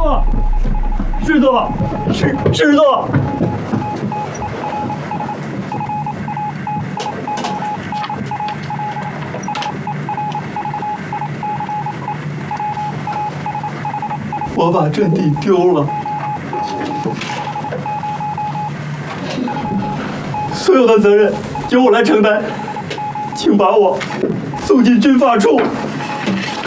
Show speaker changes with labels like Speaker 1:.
Speaker 1: 道，知道，知道。我把阵地丢了，所有的责任由我来承担，请把我送进军法处。